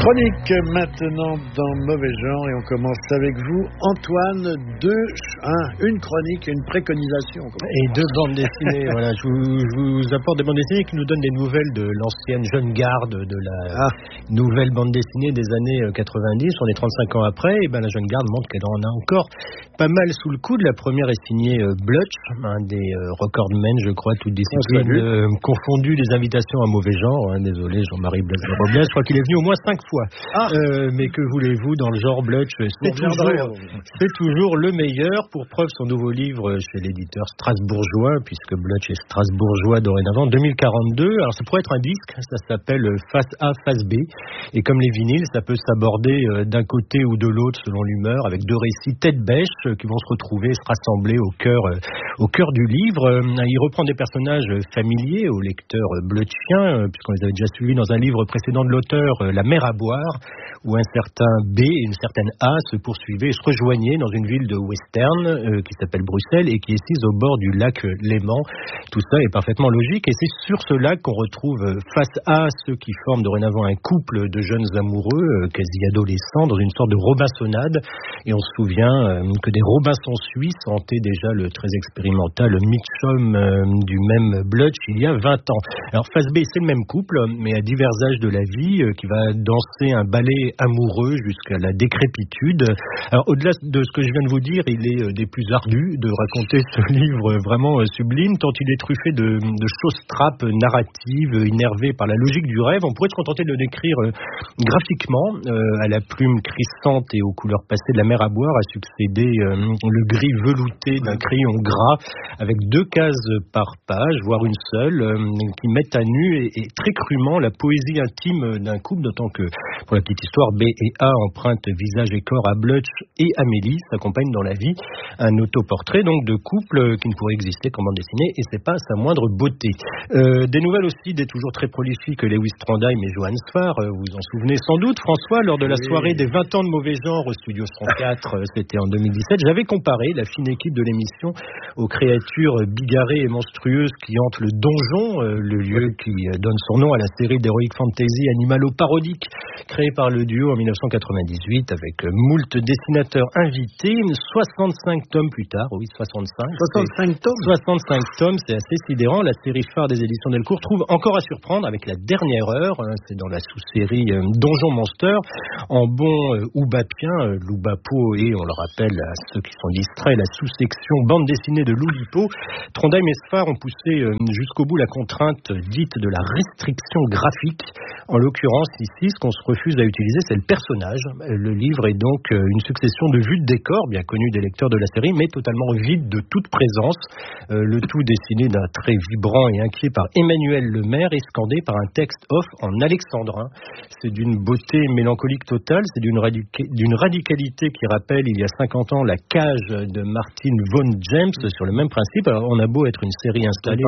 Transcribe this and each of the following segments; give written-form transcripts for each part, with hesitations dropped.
Chronique maintenant dans Mauvais Genre et on commence avec vous, Antoine, une chronique, une préconisation. Et deux bandes dessinées, voilà, je vous apporte des bandes dessinées qui nous donnent des nouvelles de l'ancienne jeune garde, de la nouvelle bande dessinée des années 90, on est 35 ans après, et la jeune garde montre qu'elle en a encore pas mal sous le coude. La première est signée Blutch, un des recordmen, je crois, toutes disciplines confondues des invitations à Mauvais Genre, désolé Jean-Marie Blaise, je crois qu'il est venu au moins 5 fois. Mais que voulez-vous, dans le genre Blutch, c'est toujours le meilleur. Pour preuve, son nouveau livre chez l'éditeur strasbourgeois, puisque Blutch est strasbourgeois dorénavant, 2042. Alors ça pourrait être un disque, ça s'appelle Face A, Face B. Et comme les vinyles, ça peut s'aborder d'un côté ou de l'autre selon l'humeur, avec deux récits tête bêche qui vont se retrouver, se rassembler au cœur du livre. Il reprend des personnages familiers aux lecteurs blutchiens, puisqu'on les avait déjà suivis dans un livre précédent de l'auteur, La mer à boire, où un certain B et une certaine A se poursuivaient et se rejoignaient dans une ville de western qui s'appelle Bruxelles et qui est sise au bord du lac Léman. Tout ça est parfaitement logique et c'est sur ce lac qu'on retrouve face à ceux qui forment dorénavant un couple de jeunes amoureux, quasi adolescents, dans une sorte de robinsonnade. Et on se souvient que des Robinsons suisses hantaient déjà le très expérimental Mitchum du même Blutch il y a 20 ans. Alors face B, c'est le même couple, mais à divers âges de la vie, qui va danser un ballet amoureux jusqu'à la décrépitude. Alors au-delà de ce que je viens de vous dire, il est des plus ardus de raconter ce livre vraiment sublime, tant il est truffé de choses-trappes narratives, énervées par la logique du rêve. On pourrait se contenter de le décrire graphiquement, à la plume crissante et aux couleurs passées de La mer à boire, a succédé le gris velouté d'un crayon gras, avec 2 cases par page, voire une seule, qui mettent à nu et très crûment la poésie intime d'un couple, d'autant que, pour la petite histoire, B et A empruntent visage et corps à Blutch et Amélie, s'accompagnent dans la vie un autoportrait donc de couple qui ne pourrait exister qu'en bande dessinée, et c'est pas sa moindre beauté. Des nouvelles aussi des toujours très prolifiques Lewis Trondheim et Johann Sfar, vous en souvenez sans doute, François, lors de la soirée des 20 ans de Mauvais Genre au Studio 104, c'était en 2017, j'avais comparé la fine équipe de l'émission aux créatures bigarrées et monstrueuses qui hantent le donjon, le lieu qui donne son nom à la série d'Heroic Fantasy animalo-parodique créée par le duo en 1998 avec moult dessinateurs invités, 65 tomes plus tard, oui 65 tomes, c'est assez sidérant. La série phare des éditions Delcourt trouve encore à surprendre avec La Dernière Heure, c'est dans la sous-série Donjon Monster, en bon Oubapien, Loubapo et, on le rappelle à ceux qui sont distraits, la sous-section bande dessinée de Loulipo. Trondheim et Sfar ont poussé jusqu'au bout la contrainte dite de la restriction graphique. En l'occurrence, ici, ce qu'on se refuse à utiliser, c'est le personnage. Le livre est donc une succession de vues de décors, bien connues des lecteurs de la série, mais totalement vide de toute présence. Le tout dessiné d'un trait vibrant et inquiet par Emmanuel Lemaire et scandé par un texte off en alexandrin. C'est d'une beauté mélancolique totale, c'est d'une radicalité qui rappelle, il y a 50 ans, La Cage de Martin Von James, sur le même principe. Alors, on a beau être une série installée,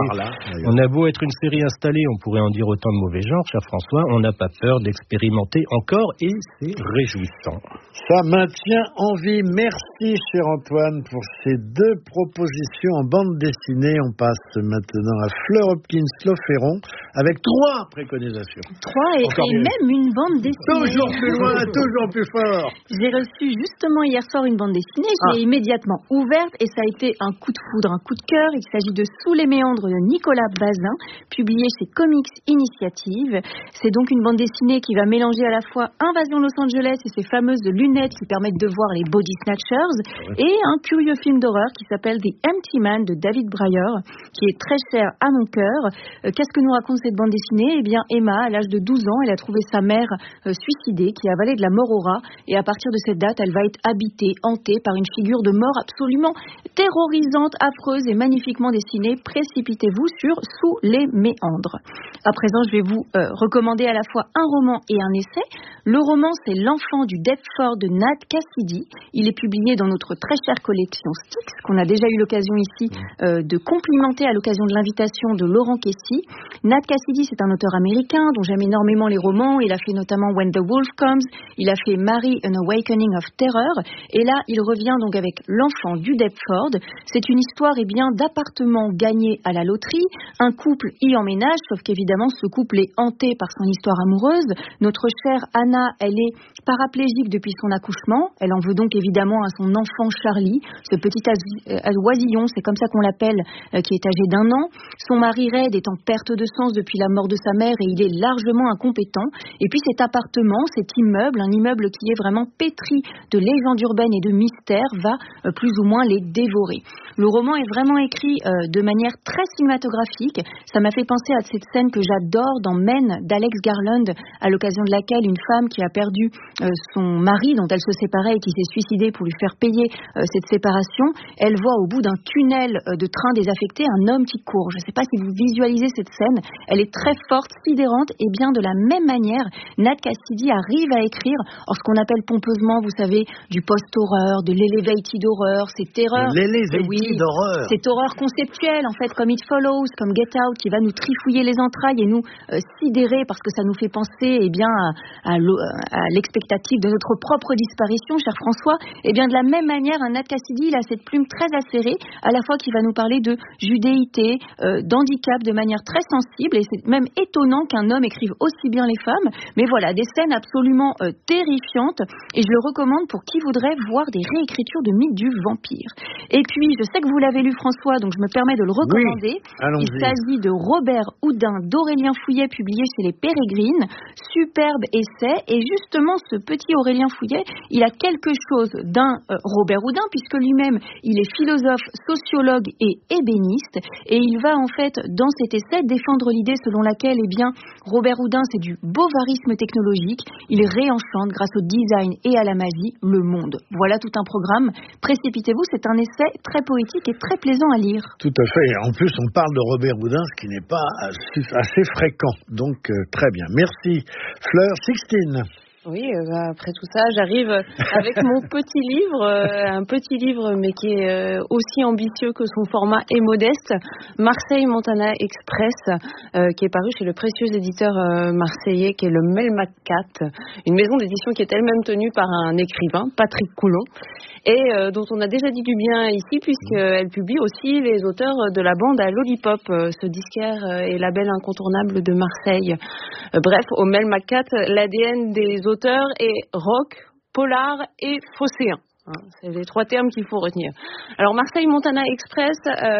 on pourrait en dire autant de Mauvais Genre, cher François, on n'a pas peur d'expérimenter encore et c'est réjouissant. Ça maintient en vie. Merci, cher Antoine, pour ces 2 propositions en bande dessinée. On passe maintenant à Fleur Hopkins-Loferron avec 3 préconisations. 3 et même une bande dessinée. Toujours plus loin, toujours plus fort. J'ai reçu justement hier soir une bande dessinée. Je l'ai immédiatement ouverte et ça a été un coup de foudre, un coup de cœur. Il s'agit de Sous les méandres de Nicolas Bazin, publié chez Comics Initiative. C'est donc une bande dessinée qui va mélanger à la fois Invasion Los Angeles et ces fameuses lunettes qui permettent de voir les body snatchers et un curieux film d'horreur qui s'appelle The Empty Man de David Breyer, qui est très cher à mon cœur. Qu'est-ce que nous raconte cette bande dessinée ? Eh bien, Emma, à l'âge de 12 ans, elle a trouvé sa mère suicidée, qui avalait de la mort au rat, et à partir de cette date, elle va être habitée, hantée par une figure de mort absolument terrorisante, affreuse et magnifiquement dessinée. Précipitez-vous sur Sous les méandres. À présent, je vais vous recommander à la fois un roman et un essai. Le roman, c'est L'enfant du Deptford de Nat Cassidy. Il est publié dans notre très chère collection Styx, qu'on a déjà eu l'occasion ici de complimenter à l'occasion de l'invitation de Laurent Kessy. Nat Cassidy, c'est un auteur américain dont j'aime énormément les romans. Il a fait notamment When the Wolf Comes, il a fait Mary, An Awakening of Terror, et là, il revient donc avec L'enfant du Deptford. C'est une histoire d'appartements gagnés à la loterie. Un couple y emménage, sauf qu'évidemment, ce couple est hanté par son histoire amoureuse. Notre chère Anna, elle est paraplégique depuis son accouchement. Elle en veut donc évidemment à son enfant Charlie, ce petit oisillon, c'est comme ça qu'on l'appelle, qui est âgé d'1 an. Son mari Red est en perte de sens depuis la mort de sa mère et il est largement incompétent. Et puis cet appartement, cet immeuble, un immeuble qui est vraiment pétri de légendes urbaines et de mystères, va plus ou moins les dévorer. Le roman est vraiment écrit de manière très cinématographique. Ça m'a fait penser à cette scène que j'adore dans Men d'Alex Garland, à l'occasion de laquelle une femme qui a perdu son mari dont elle se séparait et qui s'est suicidée pour lui faire payer cette séparation, elle voit au bout d'un tunnel de train désaffecté un homme qui court. Je ne sais pas si vous visualisez cette scène, elle est très forte, sidérante, et bien de la même manière, Nat Cassidy arrive à écrire ce qu'on appelle pompeusement, vous savez, du post-horreur, de l'elevated horror, ces terreurs. L'elevated horror. Cette horreur conceptuelle, en fait, comme It Follows, comme Get Out, qui va nous trifouiller les entrailles et nous sidérer parce que ça nous fait penser à l'expectative de notre propre disparition, cher François. Et bien de la même manière, un Nat Cassidy, il a cette plume très acérée, à la fois qui va nous parler de judéité, d'handicap de manière très sensible, et c'est même étonnant qu'un homme écrive aussi bien les femmes. Mais voilà, des scènes absolument terrifiantes, et je le recommande pour qui voudrait voir des réécritures de mythes du vampire. Et puis, je sais que vous l'avez lu, François, donc je me permets de le recommander. Oui, il s'agit de Robert Houdin d'Aurélien Fouillet, publié chez les Pérégrines. Superbe essai, et justement, ce petit Aurélien Fouillet, il a quelque chose d'un Robert Houdin, puisque lui-même, il est philosophe, sociologue et ébéniste, et il va en fait, dans cet essai, défendre l'idée selon laquelle, Robert Houdin, c'est du bovarisme technologique, il réenchante, grâce au design et à la magie, le monde. Voilà tout un programme. Précipitez-vous, c'est un essai très poétique et très plaisant à lire. Tout à fait. En plus, on parle de Robert Houdin, ce qui n'est pas assez fréquent. Donc, très bien. Merci. Fleur, Sixtine. Oui, après tout ça, j'arrive avec mon petit livre, un petit livre mais qui est aussi ambitieux que son format est modeste, Marseille-Montana Express, qui est paru chez le précieux éditeur marseillais qui est le Melmac-Cat, une maison d'édition qui est elle-même tenue par un écrivain, Patrick Coulon, et dont on a déjà dit du bien ici puisqu'elle publie aussi les auteurs de la bande à Lollipop, ce disquaire et label incontournable de Marseille. Bref, au Melmac-Cat, l'ADN des auteurs est rock, polar et phocéen. C'est les 3 termes qu'il faut retenir. Alors Marseille-Montana Express,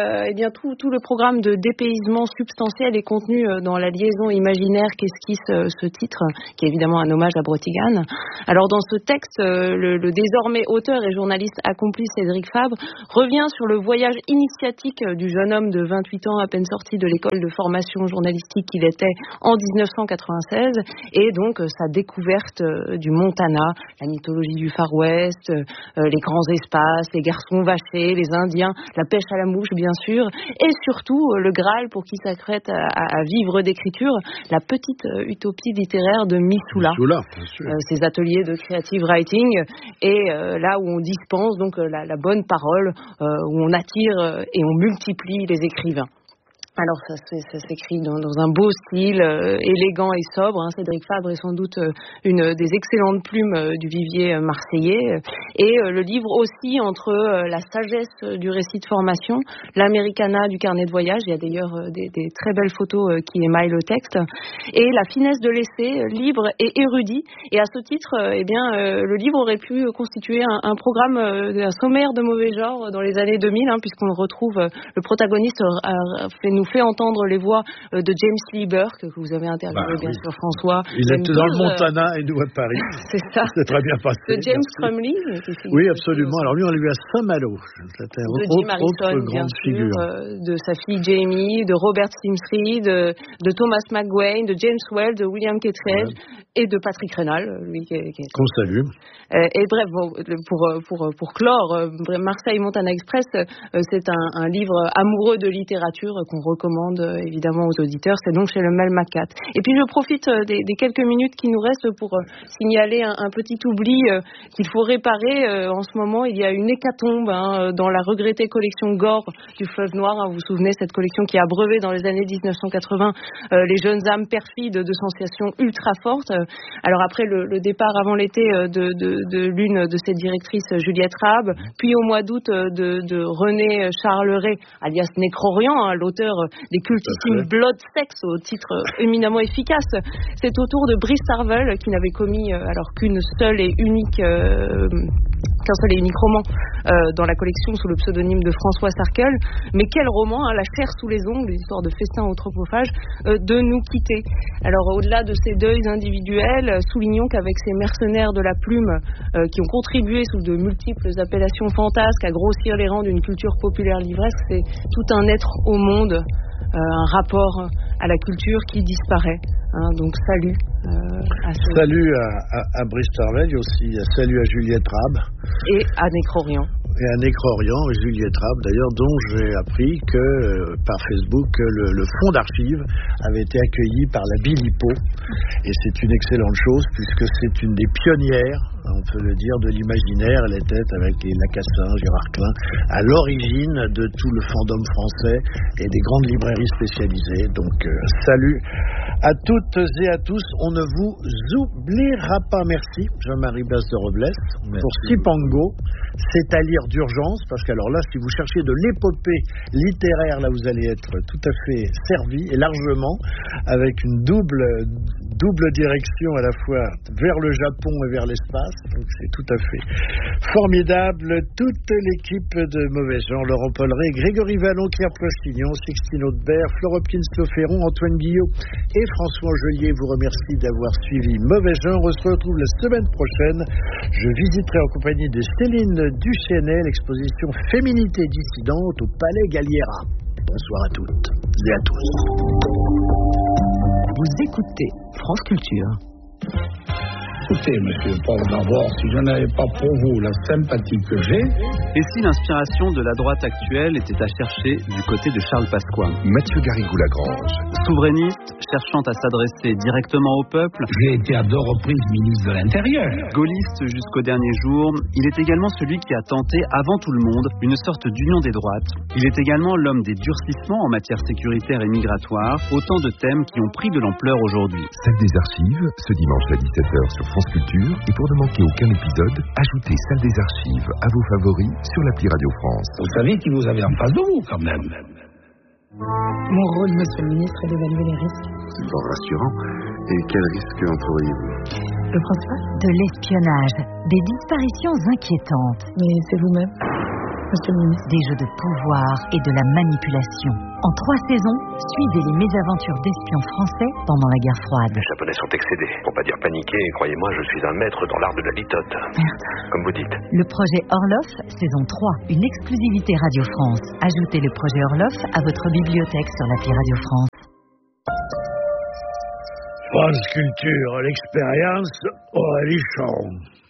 tout le programme de dépaysement substantiel est contenu dans la liaison imaginaire qu'esquisse ce titre, qui est évidemment un hommage à Brotigan. Alors dans ce texte, le désormais auteur et journaliste accompli Cédric Fabre revient sur le voyage initiatique du jeune homme de 28 ans à peine sorti de l'école de formation journalistique qu'il était en 1996, et donc sa découverte du Montana, la mythologie du Far West, les grands espaces, les garçons vachés, les Indiens, la pêche à la mouche bien sûr, et surtout le Graal pour qui s'apprête à vivre d'écriture, la petite utopie littéraire de Missoula, ses ateliers de creative writing, et là où on dispense donc la bonne parole, où on attire et on multiplie les écrivains. Alors ça s'écrit dans un beau style élégant et sobre. Cédric Fabre est sans doute une des excellentes plumes du vivier marseillais. Et le livre aussi entre la sagesse du récit de formation, l'americana du carnet de voyage. Il y a d'ailleurs des très belles photos qui émaillent le texte. Et la finesse de l'essai, libre et érudit. Et à ce titre, le livre aurait pu constituer un programme, un sommaire de mauvais genre dans les années 2000, puisqu'on retrouve le protagoniste nous fait entendre les voix de James Lee Burke, que vous avez interviewé bien sûr, François. Il est dans le Montana et nous à Paris. C'est ça. C'est très bien passé. De James Crumley. Oui, absolument. Alors lui, on lui a Saint-Malo. C'était de Jim Harrison, bien sûr, de sa fille Jamie, de Robert Stimstreet, de Thomas McGuane, de James Wells, de William Kittredge et de Patrick Rénal, lui qui est... Qu'on salue. Et bref, pour clore, Marseille-Montana Express, c'est un livre amoureux de littérature qu'on recommande évidemment aux auditeurs. C'est donc chez le Melmac-Cat. Et puis je profite des quelques minutes qui nous restent pour signaler un petit oubli qu'il faut réparer. En ce moment, il y a une hécatombe dans la regrettée collection Gore du Fleuve Noir. Vous vous souvenez, cette collection qui a abreuvé dans les années 1980 les jeunes âmes perfides de sensations ultra fortes. Alors après le départ avant l'été de l'une de ses directrices, Juliette Rabe, puis au mois d'août de René Charleret, alias Nécrorian, l'auteur des cultissimes Blood Sex au titre éminemment efficace. C'est au tour de Brice Harvel qui n'avait commis alors qu'un seul et unique roman dans la collection sous le pseudonyme de François Sarkel. Mais quel roman, hein, la chair sous les ongles, les histoires de festins anthropophages, de nous quitter. Alors au-delà de ces deuils individuels, soulignons qu'avec ces mercenaires de la plume qui ont contribué sous de multiples appellations fantasques à grossir les rangs d'une culture populaire livresque, c'est tout un être au monde, un rapport à la culture qui disparaît. Hein, donc salut salut à Brice Harvel, et aussi salut à Juliette Rabe et à Nécrorient. Et à Nécrorient, Juliette Rabe d'ailleurs, dont j'ai appris que par Facebook le fonds d'archives avait été accueilli par la Bilipo, et c'est une excellente chose puisque c'est une des pionnières, on peut le dire, de l'imaginaire. Elle était avec les Lacassin, Gérard Klein, à l'origine de tout le fandom français et des grandes librairies spécialisées. Donc salut à toutes et à tous, on ne vous oubliera pas. Merci Jean-Marie Blas de Robles pour Cipango. C'est à lire d'urgence, parce que alors là, si vous cherchez de l'épopée littéraire, là vous allez être tout à fait servi, et largement, avec une double direction à la fois vers le Japon et vers l'espace. Donc c'est tout à fait formidable. Toute l'équipe de Mauvais Gens, Laurent Polleret, Grégory Vallon, Claire Plochignon, Sixtine Audebert, Fleur Hopkins-Loferron, Antoine Guillot et François Angelier vous remercie d'avoir suivi Mauvais Gens. On se retrouve la semaine prochaine. Je visiterai en compagnie de Céline Duchesnay l'exposition Féminité dissidente au Palais Galliera. Bonsoir à toutes et à tous. Vous écoutez France Culture. Écoutez, monsieur Paul, d'abord, si je n'avais pas pour vous la sympathie que j'ai... Et si l'inspiration de la droite actuelle était à chercher du côté de Charles Pasqua? Mathieu Garrigou-Lagrange. Souverainiste, cherchant à s'adresser directement au peuple. J'ai été à 2 reprises ministre de l'Intérieur. Gaulliste jusqu'au dernier jour, il est également celui qui a tenté, avant tout le monde, une sorte d'union des droites. Il est également l'homme des durcissements en matière sécuritaire et migratoire, autant de thèmes qui ont pris de l'ampleur aujourd'hui. Salle des archives, ce dimanche à 17h sur France Culture, et pour ne manquer aucun épisode, ajoutez Salle des archives à vos favoris sur l'appli Radio France. Vous savez qui vous avez en face de vous, quand même. Mon rôle, monsieur le ministre, est d'évaluer les risques. C'est fort rassurant. Et quels risques encourriez-vous? Le principal? De l'espionnage, des disparitions inquiétantes. Mais c'est vous-même, monsieur le ministre. Des jeux de pouvoir et de la manipulation. En 3 saisons, suivez les mésaventures d'espions français pendant la guerre froide. Les Japonais sont excédés, pour pas dire paniqués, et croyez-moi, je suis un maître dans l'art de la litote. Merde. Comme vous dites. Le projet Orloff, saison 3, une exclusivité Radio France. Ajoutez le projet Orloff à votre bibliothèque sur l'appli Radio France. France Culture, l'expérience Aurélie Charon.